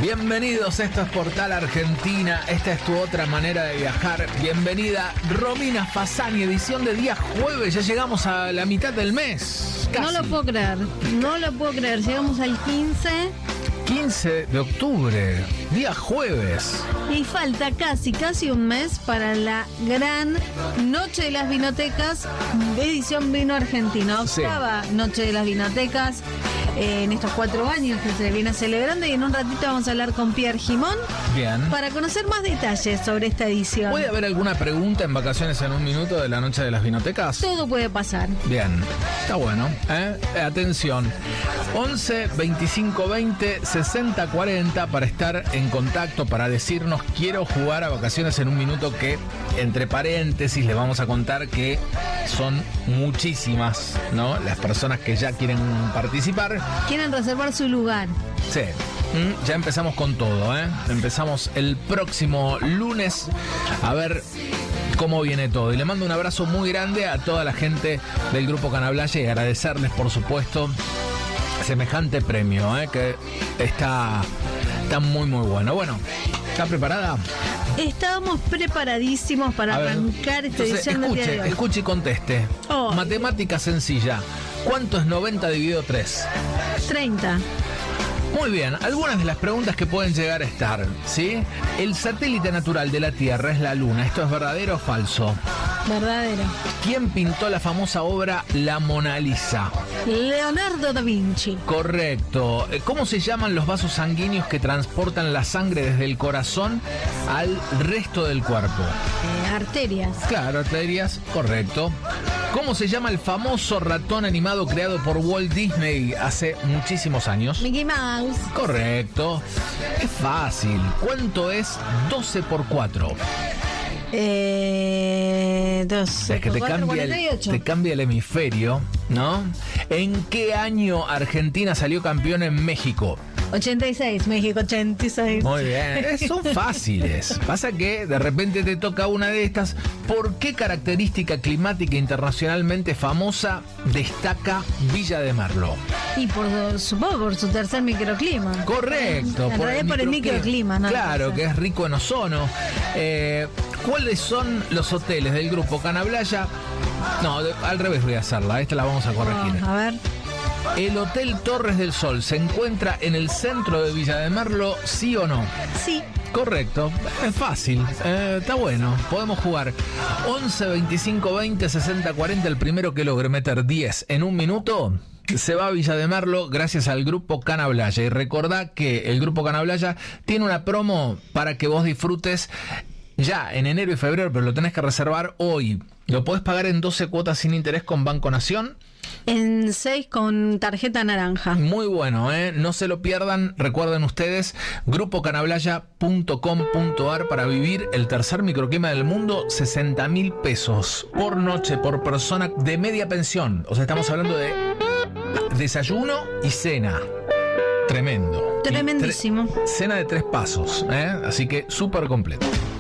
Bienvenidos, esto es Portal Argentina, esta es tu otra manera de viajar. Bienvenida Romina Fasani, edición de día jueves, ya llegamos a la mitad del mes. Casi. No lo puedo creer, llegamos al 15 de octubre, día jueves. y falta casi un mes para la gran Noche de las Vinotecas de edición Vino Argentino. Octava Noche de las Vinotecas en estos 4 años que se viene celebrando, y en un ratito vamos a hablar con Pierre Gimón. Bien. Para conocer más detalles sobre esta edición. ¿Puede haber alguna pregunta en Vacaciones en un Minuto de la Noche de las Vinotecas? Todo puede pasar. Bien, está bueno. Atención, 11 25 20 60 40 para estar en contacto, para decirnos quiero jugar a Vacaciones en un Minuto, que entre paréntesis le vamos a contar que son muchísimas, ¿no? Las personas que ya quieren participar. Quieren reservar su lugar. Sí. Ya empezamos con todo, Empezamos el próximo lunes a ver cómo viene todo. Y le mando un abrazo muy grande a toda la gente del Grupo Canablaya y agradecerles, por supuesto, semejante premio, que está muy bueno. Bueno, ¿está preparada? Estamos preparadísimos para arrancar esta edición del día de hoy. Escuche y conteste. Matemática sencilla. ¿Cuánto es 90 dividido 3? 30. Muy bien, algunas de las preguntas que pueden llegar a estar, ¿sí? El satélite natural de la Tierra es la Luna. ¿Esto es verdadero o falso? Verdadero. ¿Quién pintó la famosa obra La Mona Lisa? Leonardo da Vinci. Correcto. ¿Cómo se llaman los vasos sanguíneos que transportan la sangre desde el corazón al resto del cuerpo? Arterias. Claro, arterias, correcto. ¿Cómo se llama el famoso ratón animado creado por Walt Disney hace muchísimos años? Mickey Mouse. Correcto. Es fácil. ¿Cuánto es 12 por 4? 12. Es que te cambia el hemisferio, ¿no? ¿En qué año Argentina salió campeón en México? 86, México 86. Muy bien, son fáciles. Pasa que de repente te toca una de estas. ¿Por qué característica climática internacionalmente famosa destaca Villa de Merlo? Y supongo por su tercer microclima. Correcto. En realidad por el microclima, ¿no? Claro, que es rico en ozono. ¿Cuáles son los hoteles del Grupo Canablaya? No, al revés voy a hacerla. Esta la vamos a corregir. A ver. ¿El Hotel Torres del Sol se encuentra en el centro de Villa de Merlo, sí o no? Sí. Correcto, es fácil, está bueno, podemos jugar. 11 25 20 60 40, el primero que logre meter 10 en un minuto se va a Villa de Merlo gracias al Grupo Canablaya. Y recordá que el Grupo Canablaya tiene una promo para que vos disfrutes ya en enero y febrero, pero lo tenés que reservar hoy. Lo podés pagar en 12 cuotas sin interés con Banco Nación. En 6 con tarjeta naranja. Muy bueno, no se lo pierdan. Recuerden ustedes, grupocanablaya.com.ar para vivir el tercer microclima del mundo. 60.000 pesos por noche, por persona de media pensión. O sea, estamos hablando de desayuno y cena. Tremendo. Tremendísimo. Cena de 3 pasos, así que súper completo.